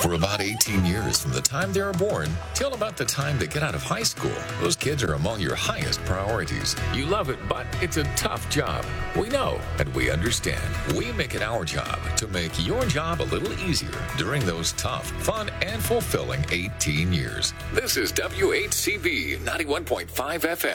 For about 18 years from the time they are born till about the time they get out of high school, those kids are among your highest priorities. You love it, but it's a tough job. We know and we understand. We make it our job to make your job a little easier during those tough, fun, and fulfilling 18 years. This is WHCB 91.5 FM.